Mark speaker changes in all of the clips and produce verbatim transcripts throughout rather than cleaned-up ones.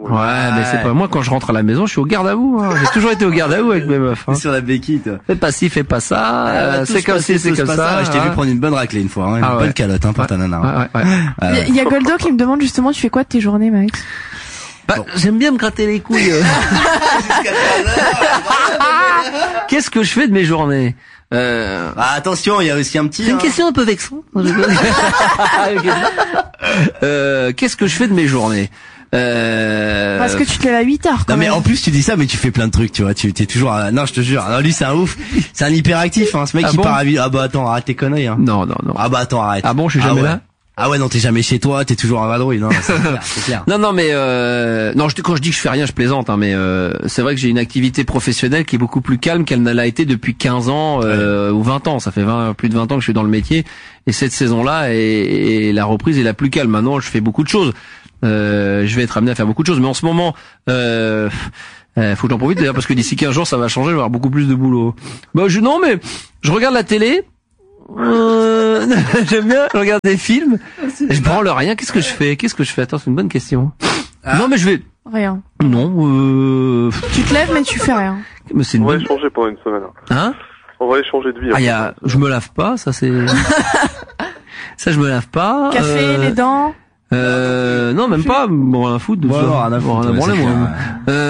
Speaker 1: Ouais, mais c'est pas moi quand je rentre à la maison, je suis au garde à vous. Hein. J'ai toujours été au garde à vous avec mes meufs. Hein.
Speaker 2: Sur la béquille, toi.
Speaker 1: Fais pas ci, fais pas ça.
Speaker 2: Ah,
Speaker 1: euh, c'est comme ci, c'est comme ça. ça.
Speaker 2: Ouais, je t'ai
Speaker 1: ouais.
Speaker 2: vu prendre une bonne raclée une fois, hein, une
Speaker 1: ah,
Speaker 2: bonne
Speaker 1: ouais.
Speaker 2: calotte hein, pour
Speaker 1: ouais.
Speaker 2: ta nana. Hein.
Speaker 1: Ouais, ouais, ouais.
Speaker 3: Il ouais. y, y a Goldo qui me demande justement, tu fais quoi de tes journées, Max?
Speaker 1: Bah, bon. J'aime bien me gratter les couilles. Qu'est-ce que je fais de mes journées? Euh...
Speaker 2: Ah, attention, il y a aussi un petit.
Speaker 1: C'est une
Speaker 2: hein.
Speaker 1: question un peu vexante. euh, Qu'est-ce que je fais de mes journées? Euh...
Speaker 3: Parce que tu te lèves à huit heures quand
Speaker 2: non
Speaker 3: même.
Speaker 2: mais en plus tu dis ça mais tu fais plein de trucs tu vois tu t'es toujours à... non je te jure non lui c'est un ouf c'est un hyperactif hein ce mec
Speaker 1: ah
Speaker 2: qui
Speaker 1: bon
Speaker 2: part à vie ah bah attends arrête tes conneries hein.
Speaker 1: Non non non
Speaker 2: ah bah attends arrête
Speaker 1: ah bon je suis
Speaker 2: ah
Speaker 1: jamais
Speaker 2: ouais.
Speaker 1: là
Speaker 2: ah ouais non t'es jamais chez toi t'es toujours à vadrouille non c'est clair, c'est clair.
Speaker 1: Non non mais euh... non je, quand je dis que je fais rien je plaisante hein mais euh, c'est vrai que j'ai une activité professionnelle qui est beaucoup plus calme qu'elle ne l'a été depuis quinze ans euh, ouais. ou vingt ans ça fait vingt, plus de vingt ans que je suis dans le métier et cette saison là et la reprise est la plus calme maintenant je fais beaucoup de choses. Euh, je vais être amené à faire beaucoup de choses, mais en ce moment, euh, euh, faut que j'en profite d'ailleurs parce que d'ici quinze jours ça va changer, je vais avoir beaucoup plus de boulot. Bah je non mais je regarde la télé, euh, j'aime bien, je regarde des films, et je branle rien. Qu'est-ce que je fais Qu'est-ce que je fais Attends, c'est une bonne question. Ah. Non mais je vais.
Speaker 3: Rien.
Speaker 1: Non. Euh...
Speaker 3: Tu te lèves mais tu fais rien.
Speaker 1: Mais c'est une
Speaker 4: On va
Speaker 1: bonne...
Speaker 4: échanger pendant une semaine.
Speaker 1: Hein
Speaker 4: On va échanger de vie.
Speaker 1: Ah y a, je me lave pas, ça c'est. Ça je me lave pas.
Speaker 3: Café,
Speaker 1: euh...
Speaker 3: les dents.
Speaker 1: Euh, non, même pas. Bon, rien à foutre de
Speaker 2: ouais,
Speaker 1: ça.
Speaker 2: Non, rien à foutre.
Speaker 1: Bon,
Speaker 2: Ouais,
Speaker 1: moi.
Speaker 2: clair,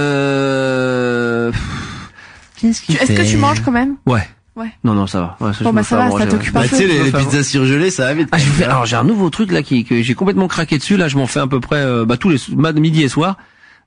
Speaker 1: Euh, qu'est-ce qu'il fait?
Speaker 3: Est-ce que tu manges quand même?
Speaker 1: Ouais.
Speaker 3: Ouais.
Speaker 1: Non, non, ça va. Ouais, ça,
Speaker 3: bon, bah, ça va,
Speaker 1: manger,
Speaker 3: ça t'occupe un
Speaker 2: bah,
Speaker 3: peu.
Speaker 2: tu sais, les, les pizzas surgelées, ça va vite.
Speaker 1: Ah, je vais, alors, j'ai un nouveau truc, là, qui, que j'ai complètement craqué dessus, là, je m'en fais à peu près, euh, bah, tous les, midi et soir.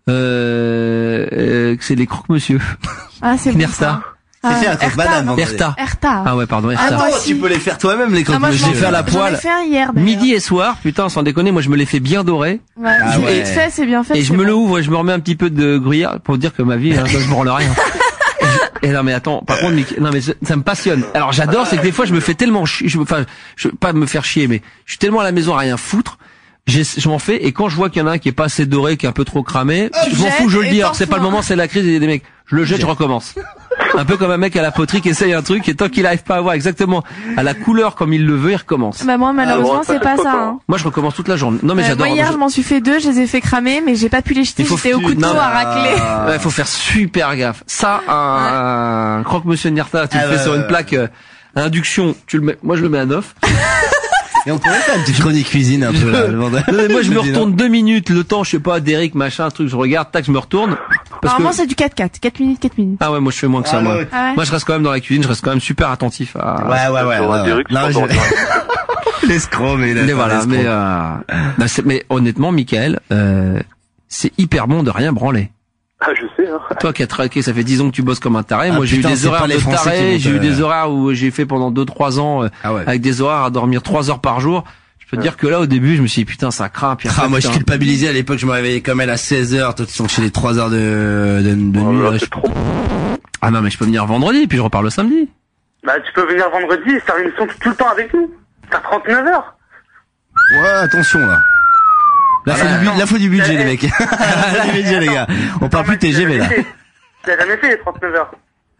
Speaker 1: Euh, euh, c'est les croque-monsieur.
Speaker 3: Ah, c'est bon.
Speaker 1: Erta.
Speaker 2: C'est fait un croque banane, vendredi.
Speaker 1: Erta.
Speaker 3: Erta.
Speaker 1: Ah ouais, pardon, Erta.
Speaker 3: Ah, moi
Speaker 2: Attends,
Speaker 3: aussi.
Speaker 2: tu peux les faire toi-même, les
Speaker 3: Ah, moi,
Speaker 2: croque-monsieur.
Speaker 3: je
Speaker 1: J'ai fait à la
Speaker 3: J'en ai
Speaker 1: poêle.
Speaker 3: fait un hier, d'ailleurs.
Speaker 1: Midi et soir, putain, sans déconner, moi, je me les fais bien dorés.
Speaker 3: Ouais.
Speaker 2: Ah
Speaker 3: Je-
Speaker 2: ouais.
Speaker 3: Et fait, c'est bien fait.
Speaker 1: Et je
Speaker 3: c'est
Speaker 1: me le
Speaker 3: bon.
Speaker 1: ouvre et je me remets un petit peu de gruyère pour dire que ma vie, hein, je me rends rien. Et, je- et non mais attends, par contre, Mick- non mais ça, ça me passionne. Alors j'adore, c'est que des fois je me fais tellement chier, je, enfin, je, pas me faire chier, mais je suis tellement à la maison à rien foutre. J'ai- Je m'en fais et quand je vois qu'il y en a un qui est pas assez doré, qui est un peu trop cramé,
Speaker 3: Tu
Speaker 1: je m'en
Speaker 3: jettes
Speaker 1: fous, je le
Speaker 3: et
Speaker 1: dis. Alors c'est pas le
Speaker 3: t'en
Speaker 1: moment, c'est la crise des, des mecs. Je le jette, je recommence. Un peu comme un mec à la poterie qui essaye un truc et tant qu'il arrive pas à voir exactement à la couleur comme il le veut, il recommence.
Speaker 3: Bah, moi, malheureusement,
Speaker 4: Ah, bon,
Speaker 3: c'est
Speaker 4: ça,
Speaker 3: pas
Speaker 4: c'est
Speaker 3: ça,
Speaker 4: pas
Speaker 3: hein.
Speaker 1: Moi je recommence toute la journée. Non mais
Speaker 3: Euh,
Speaker 1: j'adore.
Speaker 3: Moi, hier,
Speaker 1: je-
Speaker 3: je m'en suis fait deux, je les ai fait cramer, mais j'ai pas pu les jeter,
Speaker 1: Il faut
Speaker 3: j'étais au
Speaker 1: fu-
Speaker 3: couteau
Speaker 1: non, mais-
Speaker 3: à racler.
Speaker 1: Ouais, faut faire super gaffe. Ça, un, un croque-monsieur Nierta, tu
Speaker 2: Ah
Speaker 1: le fais
Speaker 2: ouais,
Speaker 1: sur une
Speaker 2: ouais.
Speaker 1: plaque euh, à induction, tu le mets, moi je le mets à neuf.
Speaker 2: Et on pourrait faire une petite chronique cuisine un peu là. le vendredi.
Speaker 1: Non, mais moi je me
Speaker 2: dis non.
Speaker 1: retourne deux minutes, le temps, je sais pas, d'Eric, machin, un truc, je regarde, tac, je me retourne. Parce
Speaker 3: Normalement,
Speaker 1: que...
Speaker 3: c'est du quatre quatre. quatre minutes, quatre minutes.
Speaker 1: Ah ouais, moi je fais moins que ça,
Speaker 2: Ah,
Speaker 1: moi.
Speaker 2: ouais.
Speaker 3: Ah ouais.
Speaker 1: Moi je reste quand même dans la cuisine, je reste quand même super attentif à...
Speaker 2: Ouais, ouais, ouais.
Speaker 4: J'aurais
Speaker 2: ouais,
Speaker 4: dit
Speaker 2: ouais.
Speaker 4: Rick,
Speaker 2: Non,
Speaker 4: je
Speaker 2: je-
Speaker 4: t'entends.
Speaker 2: L'escroc, mais il a
Speaker 1: Mais
Speaker 2: fait
Speaker 1: voilà,
Speaker 2: l'escroc.
Speaker 1: mais, euh... bah, c'est- mais honnêtement, Michael, euh... c'est hyper bon de rien branler.
Speaker 4: Ah, je sais, hein.
Speaker 1: Toi qui as traqué, ça fait dix ans que tu bosses comme un taré.
Speaker 2: Ah,
Speaker 1: Moi, j'ai eu
Speaker 2: putain,
Speaker 1: des
Speaker 2: c'est
Speaker 1: horaires
Speaker 2: pas les
Speaker 1: de
Speaker 2: Français qui
Speaker 1: taré.
Speaker 2: vont
Speaker 1: J'ai
Speaker 2: te-
Speaker 1: eu des horaires où j'ai fait pendant deux, trois ans, euh,
Speaker 2: Ah ouais.
Speaker 1: avec des horaires à dormir trois heures par jour. Je peux te dire que là, au début, je me suis dit, putain, ça craint. Puis après,
Speaker 2: Ah, moi, je
Speaker 1: putain.
Speaker 2: culpabilisais à l'époque, je me réveillais comme elle à seize heures, toi, tu sont chez les trois heures de, de, de
Speaker 4: Oh
Speaker 2: nuit,
Speaker 4: là,
Speaker 2: là,
Speaker 4: c'est
Speaker 2: je-
Speaker 4: trop.
Speaker 1: Ah non, mais je peux venir vendredi, puis je repars le samedi.
Speaker 5: Bah, tu peux venir vendredi et faire une émission tout le temps avec nous. T'as trente-neuf heures.
Speaker 2: Ouais, attention, là. La faut,
Speaker 1: Ah,
Speaker 2: du, bu- la faut du budget,
Speaker 5: Eh,
Speaker 2: les mecs. La faut du budget, les gars. On parle plus de T G V, là.
Speaker 5: T'as jamais fait les trente-neuf heures.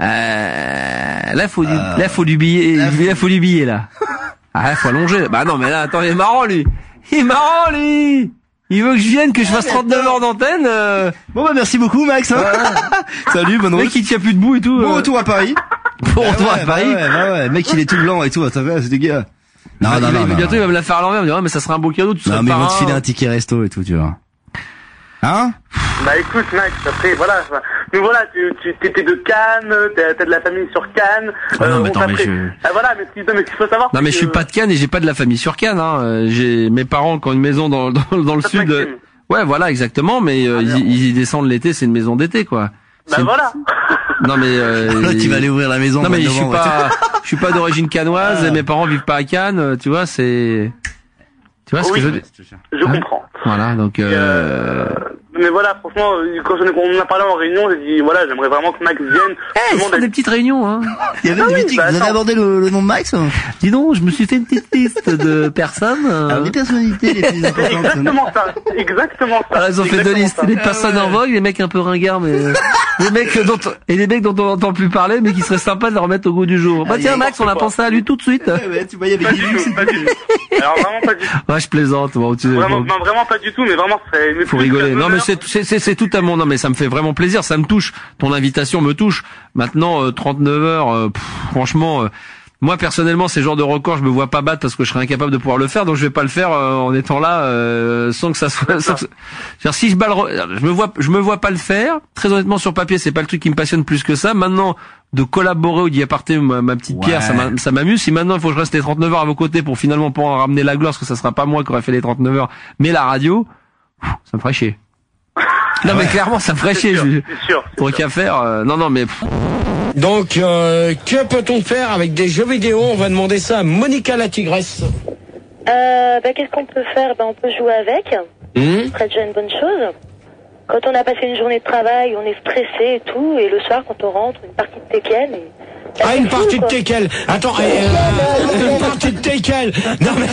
Speaker 1: Euh, là, faut du,
Speaker 2: Euh,
Speaker 1: là, faut du billet,
Speaker 2: là,
Speaker 1: là, faut... du billet, là. Ah, faut allonger. Bah non, mais là, attends, il est marrant, lui. Il est marrant, lui. Il veut que je vienne, que je fasse trente-neuf heures d'antenne, euh...
Speaker 2: Bon, bah, merci beaucoup, Max, hein. Salut, bonne
Speaker 1: Le
Speaker 2: route.
Speaker 1: mec, il tient plus debout et tout.
Speaker 2: Bon
Speaker 1: euh.
Speaker 2: retour à Paris.
Speaker 1: Bon retour
Speaker 2: Bah
Speaker 1: à
Speaker 2: ouais,
Speaker 1: Paris.
Speaker 2: Bah ouais, bah ouais. Le mec, il est tout blanc et tout. Attends, c'est des gars. Non,
Speaker 1: Ah,
Speaker 2: non,
Speaker 1: il va-
Speaker 2: non, non.
Speaker 1: bientôt, il va me la faire à l'envers. Il me dit, ouais, mais ça serait un beau cadeau, tu serais
Speaker 2: Non, mais ils vont te
Speaker 1: parrain.
Speaker 2: filer un ticket resto et tout, tu vois. Hein?
Speaker 5: Bah, écoute, Max, après, voilà. Mais voilà, tu, tu, t'étais de Cannes, t'as, t'as de la famille sur Cannes.
Speaker 1: Ah non, mais
Speaker 5: on
Speaker 1: attends, mais
Speaker 5: t'a
Speaker 1: je-
Speaker 5: pris- Ah, voilà, mais ce qu'il mais ce qu'il faut savoir.
Speaker 1: Non mais
Speaker 5: c'est
Speaker 1: je suis
Speaker 5: que-
Speaker 1: pas de Cannes et j'ai pas de la famille sur Cannes. Hein. Euh, J'ai mes parents qui ont une maison dans dans, dans le
Speaker 5: Ça
Speaker 1: sud.
Speaker 5: t'inquiète.
Speaker 1: Ouais voilà exactement. Mais euh,
Speaker 5: Ah,
Speaker 1: ils,
Speaker 5: merde.
Speaker 1: ils y descendent l'été, c'est une maison d'été quoi.
Speaker 5: Bah,
Speaker 1: C'est-
Speaker 5: voilà.
Speaker 1: Non mais euh,
Speaker 2: Là, tu vas aller ouvrir la maison.
Speaker 1: non
Speaker 2: au mois
Speaker 1: mais
Speaker 2: de
Speaker 1: je suis
Speaker 2: novembre et
Speaker 1: pas je suis pas d'origine cannoise et mes parents vivent pas à Cannes. euh, Tu vois c'est tu vois ce
Speaker 5: Oui.
Speaker 1: que je veux dire.
Speaker 5: Je
Speaker 1: Hein
Speaker 5: comprends.
Speaker 1: Voilà donc euh...
Speaker 5: Euh, mais voilà, franchement, euh, quand on on en a parlé en réunion, j'ai dit, voilà, j'aimerais vraiment que Max vienne.
Speaker 1: Eh,
Speaker 5: Tout le
Speaker 1: ils
Speaker 5: monde
Speaker 1: font
Speaker 5: est-
Speaker 1: des petites réunions hein.
Speaker 2: Il y avait
Speaker 5: Ah
Speaker 2: des
Speaker 5: oui,
Speaker 2: meetings.
Speaker 5: bah,
Speaker 2: Vous avez
Speaker 5: attends.
Speaker 2: abordé le, le nom de Max? hein
Speaker 1: Dis donc, je me suis fait une petite liste de personnes. euh,
Speaker 2: Alors, les personnalités les plus
Speaker 5: C'est
Speaker 2: importantes.
Speaker 5: exactement ça. C'est exactement ça.
Speaker 1: Alors, ils ont fait deux
Speaker 5: Exactement
Speaker 1: listes,
Speaker 5: ça.
Speaker 1: les personnes en vogue, les mecs un peu ringards, mais des mecs dont, et des mecs dont on n'entend plus parler, mais qui seraient sympas de les remettre au goût du jour. Bah tiens, Max, on a pensé à lui tout de suite.
Speaker 2: Ouais, tu vois, il y avait
Speaker 5: Pas du tout, pas du tout. Alors vraiment pas du tout.
Speaker 1: Ouais, je plaisante. Bon, tu,
Speaker 5: Vraiment,
Speaker 1: bon.
Speaker 5: non, vraiment pas du tout, mais vraiment, c'est...
Speaker 1: Faut rigoler. Non, mais c'est, c'est, c'est, c'est tout à mon, non, mais ça me fait vraiment plaisir, ça me touche. Ton invitation me touche. Maintenant, euh, trente-neuf heures, euh, pff, franchement, euh, moi, personnellement, ces genres de records, je me vois pas battre parce que je serais incapable de pouvoir le faire, donc je vais pas le faire euh, en étant là, euh, sans que ça soit, sans que... C'est-à-dire, si je bats le re- je me vois, je me vois pas le faire. Très honnêtement, sur papier, c'est pas le truc qui me passionne plus que ça. Maintenant, de collaborer ou d'y apporter ma, ma petite
Speaker 2: Ouais.
Speaker 1: pierre, ça m'a- ça m'amuse. Si maintenant il faut que je reste les trente-neuf heures à vos côtés pour finalement pas en ramener la gloire, parce que ça sera pas moi qui aurais fait les trente-neuf heures, mais la radio, pff, ça me ferait chier. Non, mais clairement, ça me ferait chier.
Speaker 5: sûr,
Speaker 1: je-
Speaker 5: c'est sûr, c'est
Speaker 1: Pour
Speaker 5: sûr.
Speaker 1: qu'à faire, euh, non, non, mais pff,
Speaker 6: Donc, euh, que peut-on faire avec des jeux vidéo? On va demander ça à Monica la tigresse.
Speaker 7: Euh, bah, qu'est-ce qu'on peut faire? Bah, on peut jouer avec.
Speaker 6: Hum
Speaker 7: Ce serait déjà une bonne chose. Quand on a passé une journée de travail, on est stressé et tout, et le soir, quand on rentre, une partie de Tekken. Et... Bah,
Speaker 6: Ah,
Speaker 7: c'est
Speaker 6: une
Speaker 7: cool,
Speaker 6: partie de
Speaker 7: quoi.
Speaker 6: Tekken. Attends, euh, euh, une partie de Tekken. Non mais.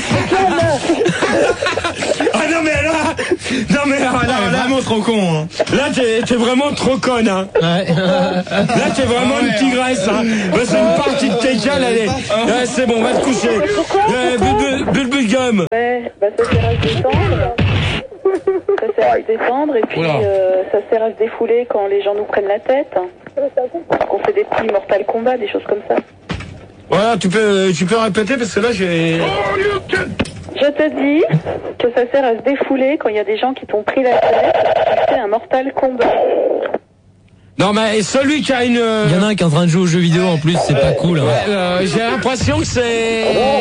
Speaker 6: Ah non mais là, non mais là, là, là,
Speaker 8: Vraiment trop con, hein.
Speaker 6: là t'es, t'es vraiment trop conne, hein.
Speaker 8: Ouais.
Speaker 6: Là t'es vraiment une tigresse, hein. Bah, c'est une partie de Tekken, elle est. Ouais, c'est bon, va te coucher. Euh, Bulbul- Bulbulgum.
Speaker 7: Ouais, bah, ça sert à se détendre. Ça sert à se détendre, et puis
Speaker 6: Oula.
Speaker 7: euh, ça sert à se défouler quand les gens nous prennent la tête. Qu'on fait des petits Mortal Kombat, des choses comme ça.
Speaker 6: Voilà, tu peux, tu peux répéter parce que là j'ai.
Speaker 7: Je te dis que ça sert à se défouler quand il y a des gens qui t'ont pris la tête et tu fais un Mortal Kombat.
Speaker 6: Non mais celui qui a une.
Speaker 8: Il y en a un qui est en train de jouer aux jeux vidéo en plus, c'est pas cool. Hein.
Speaker 6: Euh, j'ai l'impression que c'est.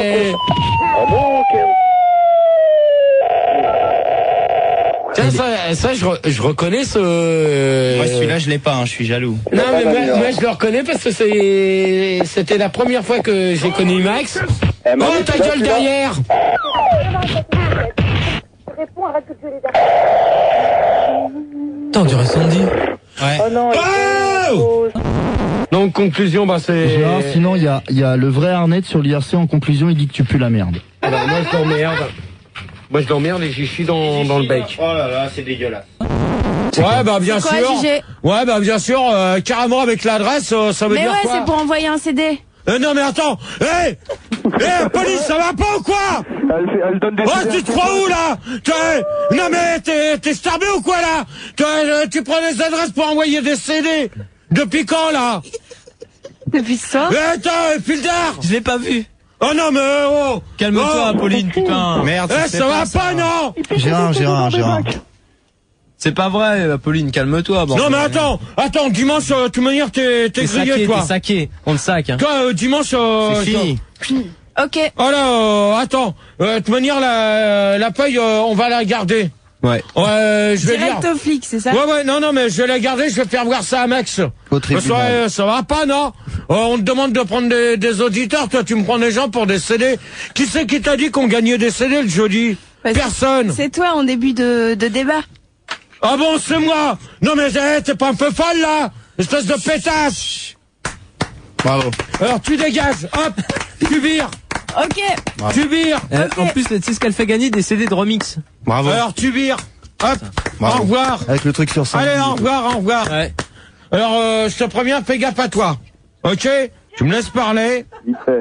Speaker 6: Tiens, ça, ça je, re- je reconnais ce.
Speaker 8: Moi celui-là je l'ai pas, hein, je suis jaloux.
Speaker 6: Non, mais moi, moi, je le reconnais parce que c'est, c'était la première fois que j'ai connu Max. Oh, ta gueule derrière!
Speaker 7: Réponds, arrête de gueuler
Speaker 8: Putain, on dirait Sandy. Ouais.
Speaker 7: Oh non,
Speaker 6: Oh Donc, conclusion, bah, c'est.
Speaker 9: Gérard, sinon il y a, il y a le vrai Arnett sur l'I R C en conclusion, il dit que tu pues la merde.
Speaker 6: Alors, moi, je l'emmerde. Moi, je l'emmerde et j'y suis dans, dans le bec.
Speaker 8: Oh là là, c'est dégueulasse.
Speaker 6: Ouais, bah, bien
Speaker 10: C'est quoi,
Speaker 6: sûr.
Speaker 10: J G?
Speaker 6: Ouais, bah, bien sûr, euh, carrément avec l'adresse, euh, ça veut
Speaker 10: Mais
Speaker 6: dire
Speaker 10: ouais,
Speaker 6: quoi?
Speaker 10: c'est pour envoyer un C D.
Speaker 6: Euh, non, mais attends! Hé! Hé, police, ça va pas ou quoi?
Speaker 4: Elle, fait- elle donne des...
Speaker 6: Oh, tu te crois où, là? T'es- Non, mais t'es, t'es starbé ou quoi, là? T'es- euh, Tu prends des adresses pour envoyer des C D? Depuis quand, là?
Speaker 3: Depuis ce soir.
Speaker 6: Eh, attends, Fildar!
Speaker 8: Je l'ai pas vu.
Speaker 6: Oh non, mais oh!
Speaker 8: Calme-toi,
Speaker 6: Oh.
Speaker 8: Apolline, putain. Merde.
Speaker 6: Eh,
Speaker 8: se
Speaker 6: ça
Speaker 8: fait
Speaker 6: va
Speaker 8: ça.
Speaker 6: pas, non?
Speaker 9: Gérard, Gérard, Gérard.
Speaker 8: C'est pas vrai, Apolline, calme-toi. Bon.
Speaker 6: Non, mais attends, attends, dimanche, euh, de toute manière, t'es, t'es
Speaker 8: T'es
Speaker 6: grillé,
Speaker 8: saqué,
Speaker 6: toi.
Speaker 8: t'es saqué. On te sac, hein.
Speaker 6: Toi, euh, dimanche, euh,
Speaker 8: C'est fini.
Speaker 10: Ok.
Speaker 6: Oh là, euh, attends, euh, de toute manière, la, la paye, euh, on va la garder.
Speaker 8: Ouais.
Speaker 6: Ouais, je vais dire.
Speaker 10: Direct au flic, c'est ça?
Speaker 6: Ouais, ouais, non, non, mais je vais la garder, je vais faire voir ça à Max.
Speaker 9: Au
Speaker 6: Parce que,
Speaker 9: tribunal.
Speaker 6: euh, ça va pas, non? Euh, on te demande de prendre des, des auditeurs, toi, tu me prends des gens pour des C D. Qui c'est qui t'a dit qu'on gagnait des C D le jeudi?
Speaker 10: Bah, c'est-
Speaker 6: Personne.
Speaker 10: C'est toi en début de, de débat.
Speaker 6: Ah bon, c'est moi. Non, mais eh, t'es pas un peu folle, là? Espèce de pétasse.
Speaker 9: Bravo.
Speaker 6: Alors, tu dégages, hop, tu vires,
Speaker 10: Ok.
Speaker 6: tu vires.
Speaker 8: Euh, En plus, tu sais ce qu'elle fait gagner des C D de remix.
Speaker 9: Bravo.
Speaker 6: Alors, tu vires, hop,
Speaker 9: Bravo.
Speaker 6: au revoir.
Speaker 9: Avec le truc sur ça.
Speaker 6: Allez, au revoir, au revoir.
Speaker 8: Ouais.
Speaker 6: Alors, euh, je te préviens, fais gaffe à toi. Ok? Tu me laisses parler.
Speaker 4: Vite fait.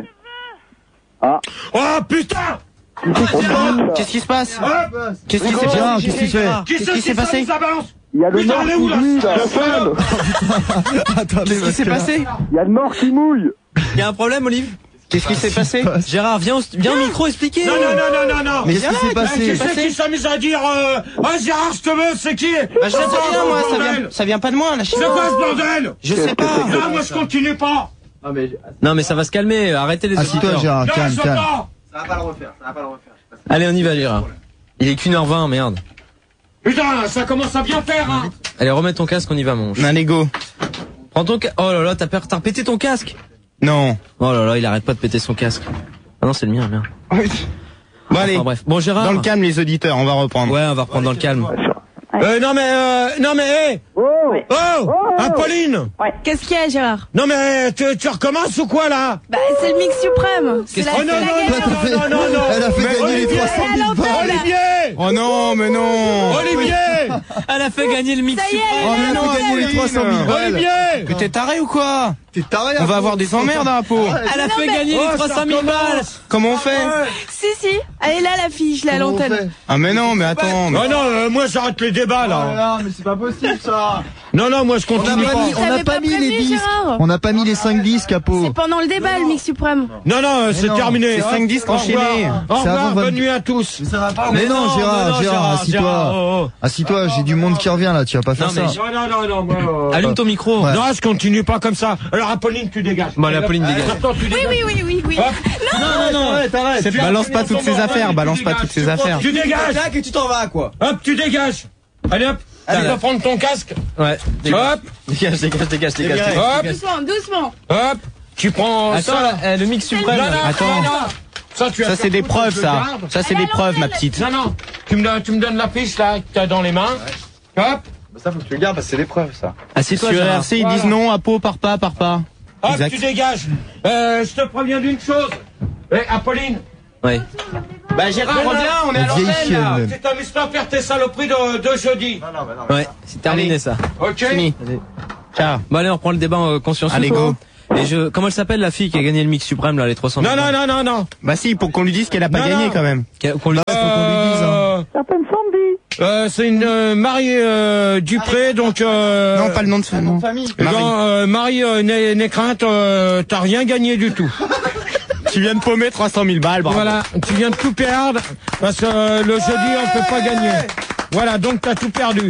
Speaker 6: Oh, putain!
Speaker 8: Qu'est-ce qui se passe?
Speaker 6: Hop!
Speaker 8: Qu'est-ce qui
Speaker 9: s'est Gérard, qu'est-ce qui se fait?
Speaker 6: Qui c'est qui passé?
Speaker 4: Il y a le
Speaker 6: Putain,
Speaker 4: mort
Speaker 6: elle est
Speaker 4: qui
Speaker 6: où, là?
Speaker 4: mouille, là.
Speaker 6: La femme.
Speaker 9: Attendez,
Speaker 8: Qu'est-ce qui s'est passé?
Speaker 4: Il y a le mort qui mouille.
Speaker 8: Il y a un problème, Olive? Qu'est-ce qui s'est passé? Gérard, viens au, viens au micro expliquer.
Speaker 6: Non, non, non, non, non, non.
Speaker 9: Mais qu'est-ce qui s'est
Speaker 6: Eh,
Speaker 9: passé?
Speaker 6: Qui c'est qui s'amuse à dire, euh, ah, Gérard, je te veux, c'est qui?
Speaker 8: Bah, je sais
Speaker 6: C'est quoi
Speaker 8: rien,
Speaker 6: ce
Speaker 8: moi, ça
Speaker 6: bordel?
Speaker 8: vient, ça vient pas de moi, là.
Speaker 6: C'est quoi ce bordel?
Speaker 8: Je sais pas.
Speaker 6: Non, moi, je continue pas.
Speaker 8: Non, mais ça va se calmer, arrêtez les
Speaker 9: Assis-toi,
Speaker 8: auditeurs.
Speaker 9: Gérard,
Speaker 6: Non,
Speaker 9: calme,
Speaker 6: je
Speaker 9: calme.
Speaker 6: pas.
Speaker 8: Allez, on y va, Gérard. Il est qu'une heure vingt, merde.
Speaker 6: Putain, ça commence à bien faire, hein.
Speaker 8: Allez, remets ton casque, on y va, mon.
Speaker 9: Un ego.
Speaker 8: Prends ton casque. Oh là là, t'as per- t'as repété ton casque.
Speaker 9: Non.
Speaker 8: Oh là là, il arrête pas de péter son casque. Ah non, c'est le mien, merde.
Speaker 9: Bon, allez.
Speaker 8: Enfin, bref. Bon, Gérard.
Speaker 9: Dans le calme, les auditeurs, on va reprendre.
Speaker 8: Ouais, on va reprendre dans le calme.
Speaker 6: Euh, non, mais, euh, non, mais, hé.
Speaker 4: Oh,
Speaker 6: Oh, Apolline.
Speaker 10: Qu'est-ce qu'il y a, Gérard?
Speaker 6: Non, mais, tu, tu recommences ou quoi, là?
Speaker 10: Bah, c'est le mix suprême. C'est la,
Speaker 6: Oh,
Speaker 10: c'est
Speaker 6: non,
Speaker 10: la
Speaker 6: non,
Speaker 10: galère.
Speaker 6: non, non, non, non, non.
Speaker 9: Elle a fait
Speaker 6: Mais
Speaker 9: gagner les
Speaker 6: Olivier,
Speaker 9: trois cent mille balles.
Speaker 6: Olivier.
Speaker 9: Oh non, mais non.
Speaker 6: Olivier.
Speaker 8: Ah Elle a fait gagner le mix
Speaker 10: Ça y est,
Speaker 8: suprême.
Speaker 9: Oh, mais non, elle a gagné les trois cent mille balles.
Speaker 6: Olivier!
Speaker 11: Mais t'es taré ou quoi?
Speaker 9: T'es taré.
Speaker 11: On va avoir des emmerdes à Apo.
Speaker 8: Elle a
Speaker 10: Non,
Speaker 8: fait
Speaker 10: mais-
Speaker 8: gagner
Speaker 6: Oh,
Speaker 8: les trois cent mille
Speaker 6: ça
Speaker 8: balles.
Speaker 6: recommence.
Speaker 11: Comment on fait?
Speaker 10: Si, si. Elle est là, la fille, je l'ai à
Speaker 9: Comment on
Speaker 10: l'antenne.
Speaker 9: fait
Speaker 11: Ah mais non, mais attends. mais-
Speaker 6: Oh non, euh, moi j'arrête les débats là.
Speaker 9: Non, mais c'est pas possible ça.
Speaker 6: Non, non, moi je
Speaker 9: On n'a
Speaker 6: continue
Speaker 9: pas
Speaker 6: pas.
Speaker 9: mis, on n'a
Speaker 10: T'avais
Speaker 9: pas
Speaker 10: pas
Speaker 9: mis les
Speaker 10: prévenu,
Speaker 9: disques.
Speaker 10: Gérard.
Speaker 9: On n'a pas mis les cinq disques à
Speaker 10: C'est
Speaker 9: peau.
Speaker 10: pendant le débat, le mix suprême.
Speaker 6: Non, non, c'est
Speaker 9: non,
Speaker 6: terminé.
Speaker 11: c'est
Speaker 6: Hop,
Speaker 11: cinq disques
Speaker 6: au revoir.
Speaker 11: enchaînés.
Speaker 6: Au
Speaker 9: C'est avant
Speaker 6: revoir,
Speaker 9: vingt-
Speaker 6: bonne nuit à tous.
Speaker 9: Mais non, Gérard,
Speaker 8: non,
Speaker 9: Gérard,
Speaker 8: Gérard,
Speaker 9: assis-toi.
Speaker 8: Gérard, oh, oh.
Speaker 9: Assis-toi, j'ai du monde qui revient là, tu vas pas faire
Speaker 8: Non, mais
Speaker 9: ça.
Speaker 8: j'ai-
Speaker 6: Non, non, non, non, moi, euh,
Speaker 8: Allume ton micro.
Speaker 9: Ouais.
Speaker 6: Non, je continue pas comme ça. Alors, Apolline, tu dégages.
Speaker 8: Bon, allez, Apolline, dégage.
Speaker 6: Attends, tu
Speaker 10: Oui,
Speaker 6: dégages.
Speaker 10: oui, oui, oui, oui.
Speaker 6: Hop.
Speaker 8: Non, non, non.
Speaker 6: Tu
Speaker 11: Balance
Speaker 6: as
Speaker 11: pas
Speaker 6: fini
Speaker 11: toutes
Speaker 6: ton
Speaker 11: ces
Speaker 6: bordel,
Speaker 11: affaires,
Speaker 6: tu
Speaker 11: balance pas
Speaker 6: dégages.
Speaker 11: toutes ces affaires.
Speaker 6: Tu dégages.
Speaker 2: Et tu t'en vas, quoi.
Speaker 6: Hop, tu dégages. Allez, hop. Tu vas prendre ton casque.
Speaker 8: Ouais.
Speaker 6: Hop,
Speaker 8: Dégage, dégage, dégage, dégage.
Speaker 6: hop,
Speaker 10: Doucement, doucement.
Speaker 6: hop. Tu prends
Speaker 8: Attends,
Speaker 6: ça.
Speaker 8: là, euh, le mix suprême.
Speaker 6: Non,
Speaker 8: là.
Speaker 6: non,
Speaker 11: Attends.
Speaker 6: non, non. Ça, tu vas
Speaker 11: Ça
Speaker 6: faire
Speaker 11: c'est des
Speaker 6: foutre,
Speaker 11: preuves
Speaker 6: je
Speaker 11: ça.
Speaker 6: garde.
Speaker 11: Ça c'est
Speaker 10: Elle
Speaker 11: des
Speaker 10: a
Speaker 11: preuves ma
Speaker 10: l'antenne.
Speaker 11: petite.
Speaker 6: Non, non. Tu me donnes, tu me donnes la fiche là que t'as dans les mains. Hop.
Speaker 9: Ça faut que tu le gardes parce que c'est l'épreuve ça.
Speaker 8: Assieds-toi,
Speaker 11: Sur
Speaker 8: Gérard.
Speaker 11: R C ils
Speaker 6: Voilà.
Speaker 11: disent non, Apo par pas, par pas.
Speaker 6: Hop,
Speaker 11: Exact.
Speaker 6: tu dégages. Euh, je te préviens d'une chose. Eh, Apolline.
Speaker 8: Ouais.
Speaker 11: Bah Gérard,
Speaker 6: Non,
Speaker 11: reviens, on est à
Speaker 9: La vieille
Speaker 11: l'antenne
Speaker 9: chienne,
Speaker 11: là.
Speaker 9: même.
Speaker 6: Tu t'amuses pas à faire tes saloperies de, de jeudi.
Speaker 8: Ouais, c'est terminé
Speaker 11: Allez.
Speaker 8: ça.
Speaker 6: Ok.
Speaker 11: Fini. Ciao.
Speaker 8: Bon, allez, on reprend le débat en conscience.
Speaker 11: Allez, go.
Speaker 8: Et je, comment elle s'appelle la fille qui a gagné le mix suprême là, les trois cent mille
Speaker 6: Non, non, non, non, non.
Speaker 11: Bah si, pour qu'on lui dise qu'elle a pas
Speaker 6: Non,
Speaker 11: gagné
Speaker 6: non.
Speaker 11: quand même.
Speaker 8: Qu'on- Qu'on lui
Speaker 9: Faut qu'on lui dise, hein.
Speaker 6: Euh, euh, c'est une euh, Marie euh, Dupré, donc. Euh,
Speaker 11: Non, pas le nom de nom.
Speaker 9: famille.
Speaker 6: eh ben,
Speaker 11: Marie.
Speaker 6: euh, Marie euh, Né- Nécrainte, euh, t'as rien gagné du tout.
Speaker 11: Tu viens de paumer trois cent mille balles, bravo.
Speaker 6: Voilà, tu viens de tout perdre parce que euh, le jeudi on peut pas gagner. Voilà, donc t'as tout perdu.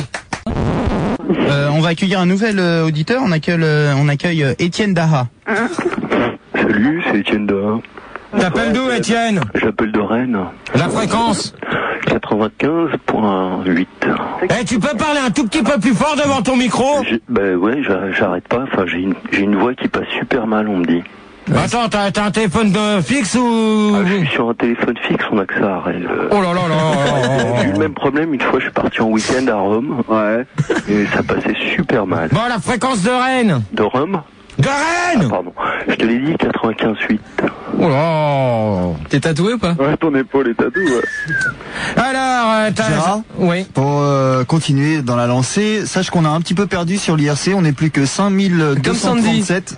Speaker 11: Euh, on va accueillir un nouvel euh, auditeur. On accueille, euh, on accueille euh, Étienne Daha.
Speaker 12: Salut, c'est Étienne Daha.
Speaker 6: T'appelles d'où, Étienne?
Speaker 12: J'appelle de Rennes.
Speaker 6: La fréquence.
Speaker 12: quatre-vingt-quinze point huit.
Speaker 6: Eh, tu peux parler un tout petit peu plus fort devant ton micro?
Speaker 12: J'ai- Ben ouais, j'a- j'arrête pas. Enfin, j'ai une, j'ai une voix qui passe super mal, on me dit.
Speaker 6: Attends, t'as t'as un téléphone de fixe ou...
Speaker 12: Ah, je suis sur un téléphone fixe, on a que ça à Rennes. Euh,
Speaker 6: Oh là là là.
Speaker 12: J'ai eu le même problème une fois, je suis parti en week-end à Rome. Ouais. Et ça passait super mal.
Speaker 6: Bon, la fréquence de Rennes.
Speaker 12: De Rome?
Speaker 6: De
Speaker 12: Ah,
Speaker 6: Rennes.
Speaker 12: pardon. Je te l'ai dit, quatre-vingt-quinze point huit.
Speaker 6: Oh là.
Speaker 8: T'es tatoué ou pas?
Speaker 12: Ouais, ton épaule est tatouée, ouais.
Speaker 6: Alors, euh, t'as...
Speaker 9: Gérard
Speaker 6: Oui.
Speaker 9: Pour euh, continuer dans la lancée, sache qu'on a un petit peu perdu sur l'I R C, on n'est plus que cinq mille deux cent trente-sept.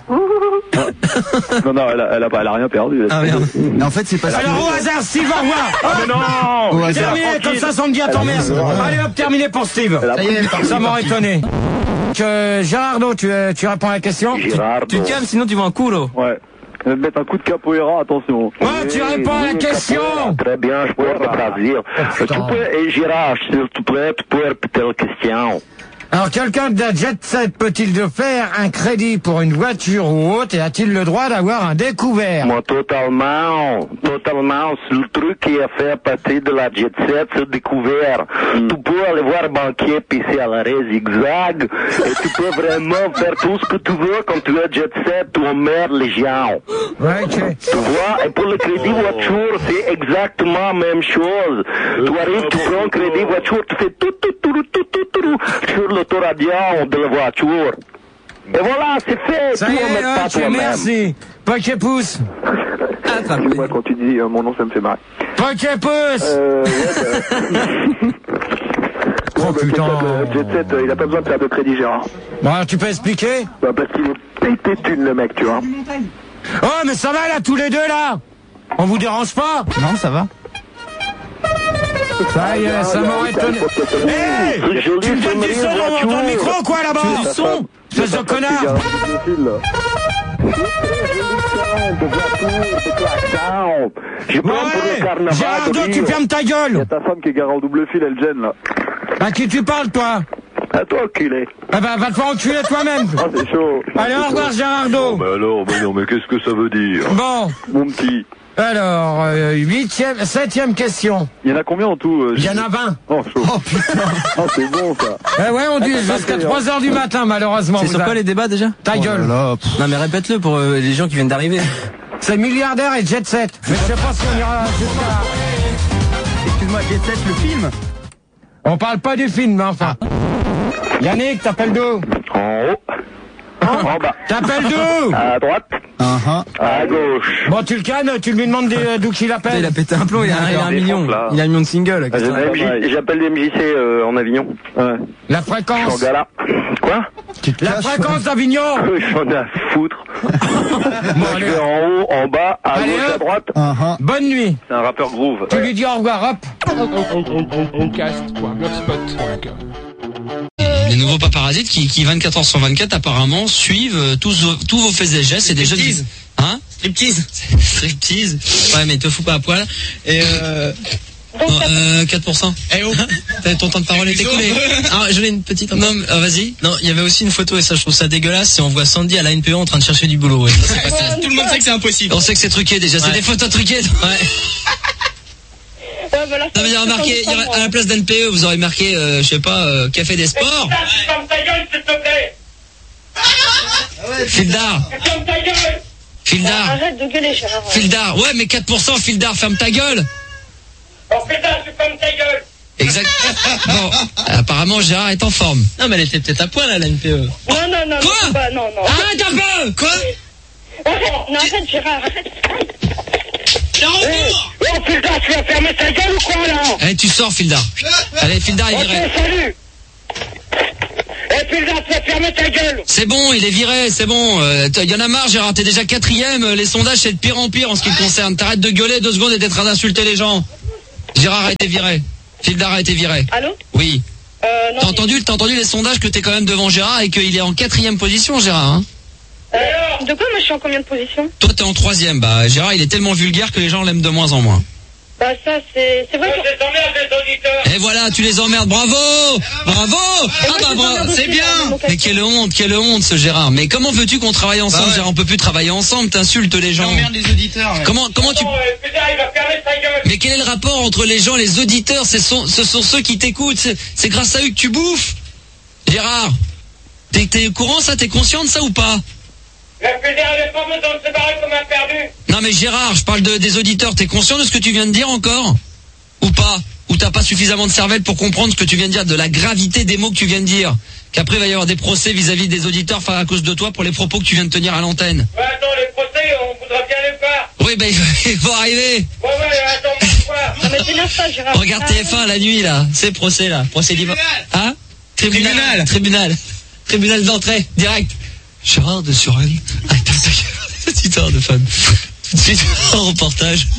Speaker 12: Non, non, elle a, elle a, pas- elle a rien perdu.
Speaker 8: Ah merde.
Speaker 9: Mais en fait, c'est parce que...
Speaker 6: Alors, au hasard, Steve, au revoir.
Speaker 12: Ah, mais non!
Speaker 9: Au hasard.
Speaker 6: Terminé, comme ça, ça me dit à ton merde. Allez hop, terminé pour Steve.
Speaker 12: Elle a
Speaker 9: Ça y est,
Speaker 6: Ça m'aurait étonné. Que, Gérardo, tu, euh, tu réponds à la question?
Speaker 12: Girardo.
Speaker 8: Tu te calmes, sinon tu vois un coup, là.
Speaker 12: Ouais. Je vais te mettre un coup de capoeira, attention.
Speaker 6: Ouais, tu réponds à la question.
Speaker 12: Très bien, je peux te traduire. Tu peux, et Gérard, s'il te plaît, tu peux répéter la question.
Speaker 6: Alors, quelqu'un de Jet Set peut-il de faire un crédit pour une voiture ou autre et a-t-il le droit d'avoir un découvert?
Speaker 12: Moi, totalement, totalement, c'est le truc qui a fait partie de la Jet Set, c'est découvert. Tu peux aller voir un banquier pisser à l'arrêt zigzag, et tu peux vraiment faire tout ce que tu veux quand tu es Jet Set, tu emmerdes les gens.
Speaker 6: Ouais, ok.
Speaker 12: Tu vois, et pour le crédit voiture, c'est exactement la même chose. Tu arrives, tu prends un crédit voiture, tu fais tout, tout, tout, tout, tout, tout, tout, sur l'autoradio de la voiture. Et voilà, c'est fait.
Speaker 6: Ça
Speaker 12: tu
Speaker 6: y
Speaker 12: en mets
Speaker 6: est,
Speaker 12: pas
Speaker 6: ok,
Speaker 12: toi-même.
Speaker 6: merci. Poké-pouce.
Speaker 12: Moi, quand tu dis euh, mon nom, ça me fait marrer.
Speaker 6: Poké-pouce.
Speaker 12: Euh, ouais, bah...
Speaker 6: Oh putain.
Speaker 12: Jet Set, euh, il a pas besoin de faire de crédit, Gérard.
Speaker 6: Bon, alors, tu peux expliquer?
Speaker 12: Bah, parce qu'il est pété de thunes, le mec, tu vois.
Speaker 6: Oh, mais ça va là, tous les deux là? On vous dérange pas?
Speaker 11: Non, ça va.
Speaker 6: Ça y est, ça m'aurait étonné. Hé!
Speaker 12: C'est joli,
Speaker 6: Tu me donnes du
Speaker 12: c'est
Speaker 6: son
Speaker 12: une
Speaker 6: dans
Speaker 12: voiture.
Speaker 6: ton micro, quoi, là-bas?
Speaker 12: Tu veux du son?
Speaker 6: Espèce de connard!
Speaker 12: Je prends pour le
Speaker 6: Ouais!
Speaker 12: carnaval.
Speaker 6: Gérardo,
Speaker 12: de
Speaker 6: tu
Speaker 12: Rio.
Speaker 6: fermes ta
Speaker 12: Il y a
Speaker 6: gueule!
Speaker 12: ta femme qui est garée en double fil, elle gêne, là.
Speaker 6: À qui tu parles, toi?
Speaker 12: À toi, enculé.
Speaker 6: Ah bah, va te faire enculer toi-même!
Speaker 12: Ah, c'est chaud.
Speaker 6: Allez, au revoir, Gérardo!
Speaker 12: Mais alors, mais non, mais qu'est-ce que ça veut dire?
Speaker 6: Bon,
Speaker 12: Mon petit.
Speaker 6: alors, euh, huitième, septième question.
Speaker 12: Il y en a combien en tout? euh,
Speaker 6: Il y en a vingt.
Speaker 12: Oh, chaud.
Speaker 9: Oh putain.
Speaker 12: Oh, c'est bon, ça.
Speaker 6: Eh ouais, on dit jusqu'à trois heures du matin, malheureusement.
Speaker 8: C'est
Speaker 6: vous
Speaker 8: sur
Speaker 6: a-
Speaker 8: quoi les débats déjà?
Speaker 6: Ta gueule!
Speaker 9: Là, pff.
Speaker 8: Non mais répète-le pour euh, les gens qui viennent d'arriver.
Speaker 6: C'est milliardaire et jet set. Mais je sais pas si on ira jusqu'à...
Speaker 11: Excuse-moi, Jet Set, le film.
Speaker 6: On parle pas du film, mais enfin. Yannick, t'appelles d'où?
Speaker 12: En haut. En bas.
Speaker 6: T'appelles d'où?
Speaker 12: À droite.
Speaker 4: Uh-huh.
Speaker 12: À gauche.
Speaker 6: Bon, tu le cannes, tu lui demandes des- d'où qu'il appelle.
Speaker 8: Il a pété un plomb, il a, il a un million. Il a un million de singles. qu'est-ce que
Speaker 12: Euh,
Speaker 8: c'est
Speaker 12: M J J'appelle des M J C euh, en Avignon. Ouais.
Speaker 6: La
Speaker 12: Je suis en
Speaker 6: fréquence.
Speaker 12: gala. Quoi?
Speaker 6: La fréquence d'Avignon.
Speaker 12: J'en ai à foutre.
Speaker 6: Bon,
Speaker 12: Je
Speaker 6: allez.
Speaker 12: vais en haut, en bas, à
Speaker 6: Allez,
Speaker 12: gauche, à
Speaker 6: hop.
Speaker 12: droite.
Speaker 9: Uh-huh.
Speaker 6: Bonne nuit.
Speaker 12: C'est un rappeur groove.
Speaker 6: Tu lui dis au revoir, hop.
Speaker 13: Les nouveaux paparasites qui, qui vingt-quatre heures sur vingt-quatre apparemment suivent euh, tous, vos- tous vos faits et gestes. C'est des jeunes.
Speaker 8: Striptease.
Speaker 13: Hein?
Speaker 8: Striptease.
Speaker 13: Striptease. Ouais, mais te fous pas à poil. Et euh...
Speaker 7: Donc,
Speaker 13: non,
Speaker 7: ça-
Speaker 13: euh, quatre pour cent.
Speaker 8: Eh oh.
Speaker 13: T'as- Ton temps de parole est écoulé.
Speaker 8: Ah, je l'ai une petite.
Speaker 13: Non, mais, ah, vas-y.
Speaker 8: Non, il y avait aussi une photo et ça je trouve ça dégueulasse. C'est on voit Sandy à la N P E en train de chercher du boulot. Ouais. Ça, c'est pas ça. Tout le monde sait que c'est impossible.
Speaker 13: On sait que c'est truqué déjà. C'est
Speaker 8: Ouais.
Speaker 13: des photos truquées. Ouais.
Speaker 7: Ouais, voilà,
Speaker 13: Non, mais il y a marqué, il y a- à la place d'N P E, vous aurez marqué, euh, je sais pas, euh, Café des Sports.
Speaker 5: Ferme ta gueule, s'il te plaît.
Speaker 13: Fildar.
Speaker 5: Ferme ta gueule.
Speaker 13: Fildar.
Speaker 7: Arrête de gueuler, Gérard.
Speaker 13: Fildar. Ouais, mais quatre pour cent, Fildar, ferme ta gueule.
Speaker 5: Oh putain, tu fermes ta gueule.
Speaker 13: Exact. Bon, apparemment, Gérard est en forme.
Speaker 8: Non, mais elle était peut-être à poil à la N P E.
Speaker 7: Non, non, non,
Speaker 13: Quoi
Speaker 7: non, pas, non, non.
Speaker 13: Arrête un peu. Quoi?
Speaker 7: Arrête, non, arrête, Gérard, arrête.
Speaker 5: Oh putain, tu vas fermer ta gueule ou quoi là?
Speaker 13: Allez, tu sors, Fildar. Allez, Fildar est
Speaker 5: Ok,
Speaker 13: viré.
Speaker 5: salut. Eh putain, tu vas fermer ta gueule.
Speaker 13: C'est bon, il est viré, c'est bon. Euh, Il y en a marre, Gérard, t'es déjà quatrième. Les sondages, c'est de pire en pire en ce qui te concerne. T'arrêtes de gueuler deux secondes et d'être en train d'insulter les gens. Gérard a été viré. Fildar a été viré.
Speaker 7: Allô?
Speaker 13: Oui.
Speaker 7: Euh, non.
Speaker 13: T'as entendu, t'as entendu les sondages que t'es quand même devant Gérard et qu'il est en quatrième position, Gérard, hein?
Speaker 7: Euh, de quoi, moi, je suis en combien de position?
Speaker 13: Toi, t'es en troisième. Bah, Gérard, il est tellement vulgaire que les gens l'aiment de moins en moins.
Speaker 7: Bah, ça, c'est, c'est vrai
Speaker 5: Moi,
Speaker 7: que...
Speaker 5: je t'emmerde les auditeurs.
Speaker 13: Et voilà, tu les emmerdes. Bravo! Bravo! Ah bah bravo, c'est bien! Mais quelle honte, quelle honte ce Gérard. Mais comment veux-tu qu'on travaille ensemble,
Speaker 8: Bah ouais.
Speaker 13: Gérard? On peut plus travailler ensemble, t'insultes les gens.
Speaker 11: J'emmerde les auditeurs. ouais.
Speaker 13: Comment, comment tu...
Speaker 5: Bon, euh, putain, il va fermer ta gueule.
Speaker 13: Mais quel est le rapport entre les gens, les auditeurs? Ce sont, ce sont ceux qui t'écoutent. C'est, c'est grâce à eux que tu bouffes. Gérard, t'es, t'es au courant, ça? T'es conscient de ça ou pas?
Speaker 5: La fédérale avait pas besoin de se barrer comme un perdu.
Speaker 13: Non mais Gérard, je parle de, des auditeurs. T'es conscient de ce que tu viens de dire encore? Ou pas? Ou t'as pas suffisamment de cervelle pour comprendre ce que tu viens de dire, de la gravité des mots que tu viens de dire? Qu'après il va y avoir des procès vis-à-vis des auditeurs enfin, à cause de toi pour les propos que tu viens de tenir à l'antenne.
Speaker 5: Ouais, attends, les procès, on voudrait bien les faire.
Speaker 13: Oui, ben ils vont arriver.
Speaker 5: Ouais, ouais, attends, quoi.
Speaker 7: Non, mais t'énerve pas, Gérard.
Speaker 13: Regarde T F un la nuit là, c'est procès là, procès divorce. Hein? Tribunal. Tribunal. Tribunal. Tribunal d'entrée, direct. Gérard de Suren a été attaqué par des auditeurs de femmes. Tout de suite, en reportage.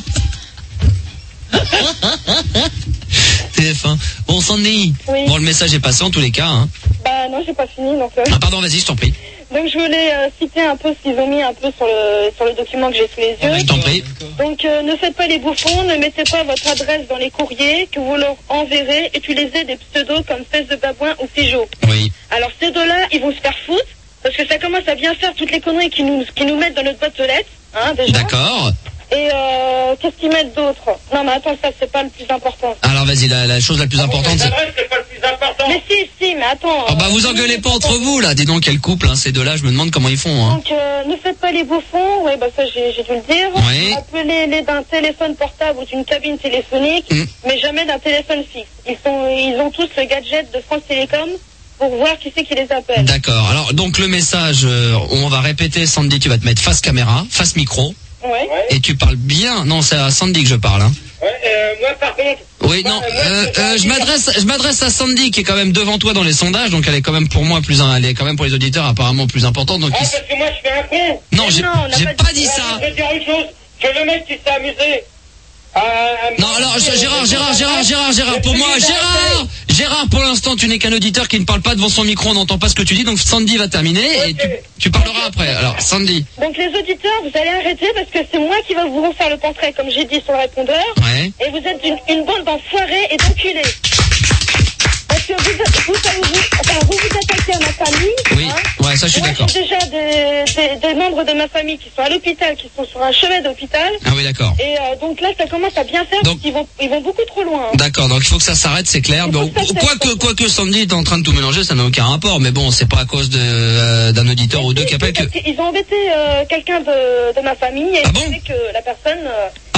Speaker 13: T F un. Bon, Sandy.
Speaker 7: Oui.
Speaker 13: Bon, le message est passé en tous les cas. Hein.
Speaker 7: Bah, non, j'ai pas fini, donc... euh,
Speaker 13: Ah, pardon, vas-y, je t'en prie.
Speaker 7: Donc, je voulais euh, citer un peu ce qu'ils ont mis un peu sur le, sur le document que j'ai sous les yeux.
Speaker 13: Je t'en prie.
Speaker 7: Donc, euh, ne faites pas les bouffons, ne mettez pas votre adresse dans les courriers que vous leur enverrez, utilisez des pseudos comme Fesse de Babouin ou Figeot.
Speaker 13: Oui.
Speaker 7: Alors, ces deux-là, ils vont se faire foutre, parce que ça commence à bien faire toutes les conneries qu'ils nous, qu'ils nous mettent dans notre boîte aux lettres, hein, déjà.
Speaker 13: D'accord.
Speaker 7: Et euh, qu'est-ce qu'ils mettent d'autre? Non, mais attends, ça, c'est pas le plus important.
Speaker 13: Alors, vas-y, la, la chose la plus importante, c'est...
Speaker 5: L'adresse, c'est pas le plus important.
Speaker 7: Mais si, si, mais attends.
Speaker 13: Oh, bah, vous
Speaker 7: euh,
Speaker 13: engueulez pas entre vous, là. Dis donc, quel couple, hein, ces deux-là. Je me demande comment ils font, hein.
Speaker 7: Donc, euh, ne faites pas les bouffons, oui, bah ça j'ai j'ai dû le dire.
Speaker 13: Oui.
Speaker 7: Appelez-les d'un téléphone portable ou d'une cabine téléphonique,
Speaker 13: Mm.
Speaker 7: mais jamais d'un téléphone fixe. Ils sont, ils ont tous le gadget de France Télécom pour voir qui c'est qui les appelle.
Speaker 13: D'accord. Alors, donc, le message, euh, on va répéter, Sandy, tu vas te mettre face caméra, face micro.
Speaker 7: Ouais.
Speaker 13: Et tu parles bien. Non, c'est à Sandy que je parle, hein.
Speaker 5: Ouais, euh, moi, par contre.
Speaker 13: Oui, non, euh, euh, je m'adresse, je m'adresse à Sandy qui est quand même devant toi dans les sondages, donc elle est quand même pour moi plus, elle est quand même pour les auditeurs apparemment plus importante. Donc
Speaker 5: Ah,
Speaker 13: il-
Speaker 5: parce que moi, je fais un con.
Speaker 13: non, j'ai,
Speaker 7: non, on n'a
Speaker 13: j'ai
Speaker 7: pas
Speaker 13: pas
Speaker 7: dit-
Speaker 13: dit
Speaker 5: Ouais,
Speaker 13: ça.
Speaker 5: Je veux dire une chose. Que le mec qui s'est amusé. à- à-
Speaker 13: Non, alors je- Gérard, Gérard, Gérard, Gérard, Gérard, pour moi, Gérard, Gérard, pour l'instant, tu n'es qu'un auditeur qui ne parle pas devant son micro, on n'entend pas ce que tu dis, donc Sandy va terminer et tu, tu parleras après. Alors, Sandy.
Speaker 7: Donc les auditeurs, vous allez arrêter parce que c'est moi qui vais vous refaire le portrait, comme j'ai dit sur le répondeur.
Speaker 13: Ouais.
Speaker 7: Et vous êtes une, une bande d'enfoirés et d'enculés. Parce que vous, vous, allez vous, enfin, vous vous attaquez à ma famille.
Speaker 13: Oui,
Speaker 7: hein.
Speaker 13: ouais, ça je suis
Speaker 7: Moi,
Speaker 13: d'accord.
Speaker 7: j'ai déjà des, des, des membres de ma famille qui sont à l'hôpital, qui sont sur un chevet d'hôpital.
Speaker 13: Ah oui, d'accord.
Speaker 7: Et euh, donc là, ça commence à bien faire,
Speaker 13: Donc-
Speaker 7: parce qu'ils vont, ils vont beaucoup trop loin. hein.
Speaker 13: D'accord, donc il faut que ça s'arrête, c'est clair.
Speaker 7: Il faut
Speaker 13: Bon,
Speaker 7: que ça s'arrête.
Speaker 13: quoique, quoique Sandy est en train de tout mélanger, ça n'a aucun rapport, mais bon, c'est pas à cause de, euh, d'un auditeur ou deux qui appelle que...
Speaker 7: Parce qu'ils ont embêté euh, quelqu'un de, de ma famille et
Speaker 13: Ah
Speaker 7: ils
Speaker 13: bon
Speaker 7: savaient que la personne... euh,
Speaker 13: Ah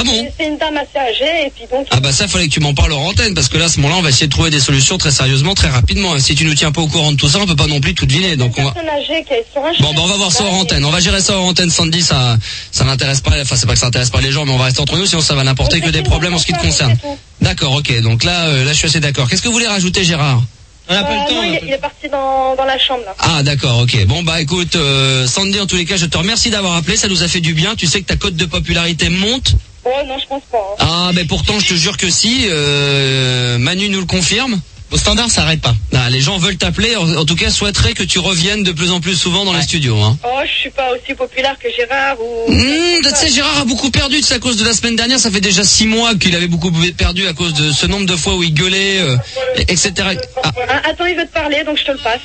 Speaker 13: Ah bon?
Speaker 7: C'est une dame assez âgée, et puis donc...
Speaker 13: Ah bah ça, fallait que tu m'en parles hors antenne, parce que là, à ce moment-là, on va essayer de trouver des solutions très sérieusement, très rapidement. Et si tu nous tiens pas au courant de tout ça, on peut pas non plus tout deviner. Donc on va...
Speaker 7: Une personne âgée qui est sur un
Speaker 13: Bon, bah on va voir ça hors antenne. On va gérer ça hors antenne, Sandy. Ça, ça n'intéresse pas. Enfin, c'est pas que ça intéresse pas les gens, mais on va rester entre nous, sinon ça va n'apporter que des problèmes en ce qui te concerne. D'accord, ok. Donc là, euh, là, je suis assez d'accord. Qu'est-ce que vous voulez rajouter, Gérard?
Speaker 7: On n'a pas le temps. Non, il, est, il est parti dans, dans la chambre, là.
Speaker 13: Ah, d'accord, ok. Bon, bah écoute, euh, Sandy, en tous les cas, je te remercie d'avoir appelé. Ça nous a fait du bien. Tu sais que ta cote de popularité monte.
Speaker 7: Oh non, je pense pas. Hein.
Speaker 13: Ah, mais pourtant, je te jure que si. Euh, Manu nous le confirme. Au standard, ça arrête pas. Ah, les gens veulent t'appeler. En, en tout cas, souhaiteraient que tu reviennes de plus en plus souvent dans ouais. les studios. Hein.
Speaker 7: Oh, je suis pas aussi populaire que Gérard ou...
Speaker 13: Mmh, tu sais, Gérard a beaucoup perdu. C'est à cause de la semaine dernière. Ça fait déjà six mois qu'il avait beaucoup perdu à cause de ce nombre de fois où il gueulait, euh, et cetera.
Speaker 7: Ah. Ah, attends, il veut te parler, donc je te le passe.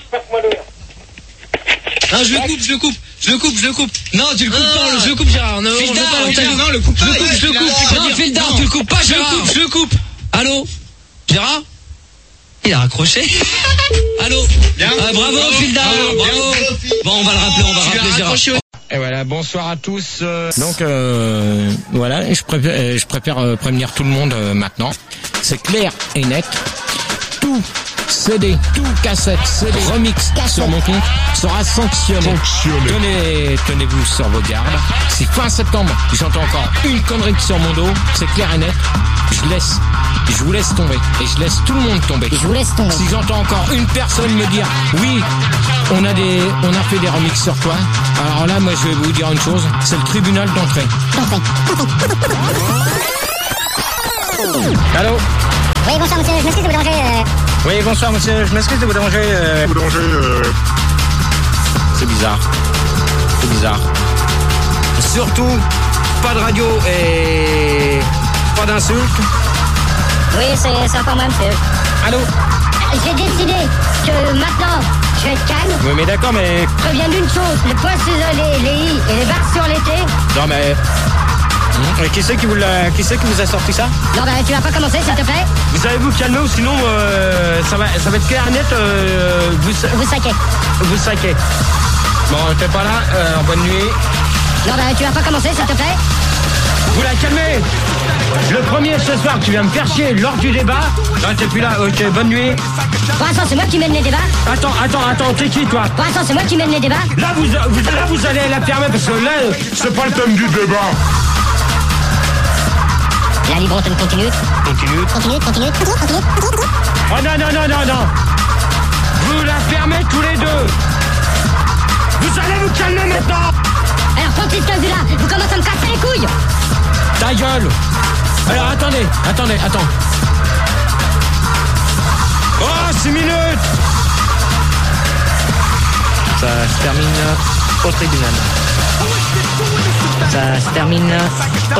Speaker 13: Non, je le coupe, je le coupe, je le coupe, je le coupe. Non, tu le coupes ah, pas, je le coupe, Gérard. Non, Fildar, non, le coupe pas. Je le coupe, je le coupe. Non, Fildar, tu le coupes pas, Gérard. Je le coupe, je le coupe. Allô, Gérard? Il a raccroché. Allô. Bien. Ah, bravo, bravo Fildar. Bravo. bravo. Bon, on va le rappeler, on va tu rappeler Gérard.
Speaker 6: Et voilà, bonsoir à tous. Donc euh, voilà, je préfère, je préfère euh, prévenir tout le monde euh, maintenant. C'est clair et net. Tout C D, tout cassette, C D, remix cassette. Sur mon compte sera sanctionné. sanctionné. Tenez, tenez-vous sur vos gardes. Si fin septembre, j'entends encore une connerie sur mon dos, c'est clair et net. Je laisse, je vous laisse tomber. Et je laisse tout le monde tomber.
Speaker 14: Je vous laisse tomber.
Speaker 6: Si j'entends encore une personne me dire, oui, on a des, on a fait des remix sur toi. Alors là, moi, je vais vous dire une chose, c'est le tribunal d'entrée. Allô?
Speaker 14: Oui, bonsoir monsieur, je m'excuse de vous déranger. Euh...
Speaker 6: Oui, bonsoir monsieur, je m'excuse de vous déranger. Euh... Vous déranger, euh... C'est bizarre. C'est bizarre. Surtout, pas de radio et pas d'insultes.
Speaker 14: Oui, c'est encore moi monsieur.
Speaker 6: Allô?
Speaker 14: J'ai décidé que maintenant, je vais être calme.
Speaker 6: Oui, mais d'accord, mais...
Speaker 14: Je reviens d'une chose, les points sur les, les i et les barres sur l'été.
Speaker 6: Non, mais... Et qui c'est qui vous l'a, qui c'est qui vous a sorti ça?
Speaker 14: Non, bah tu vas pas commencer, s'il te plaît.
Speaker 6: Vous savez vous calmer ou sinon euh, ça va, ça va être clair et net. Euh, vous,
Speaker 14: vous saquez.
Speaker 6: Vous saquez. Bon, t'es pas là. Euh, bonne nuit.
Speaker 14: Non, bah tu vas pas commencer, s'il te plaît.
Speaker 6: Vous la calmez. Le premier ce soir, tu viens me faire chier lors du débat. Non, t'es plus là. Ok, bonne nuit.
Speaker 14: Pour l'instant, c'est moi qui mène les débats.
Speaker 6: Attends, attends, attends, t'es qui toi?
Speaker 14: Pour l'instant, c'est moi qui mène les débats.
Speaker 6: Là, vous, vous, là, vous allez la fermer parce que là, c'est pas le thème du débat.
Speaker 14: La libre antenne continue.
Speaker 6: Continue.
Speaker 14: Continue, continue, continue, continue.
Speaker 6: Oh non, non, non, non, non. Vous la fermez tous les deux. Vous allez vous calmer maintenant.
Speaker 14: Alors, Francis Cazula, vous commencez à me casser les couilles.
Speaker 6: Ta gueule. Alors, attendez, attendez, attends. Oh, six minutes. Ça se termine au tribunal. Ça se termine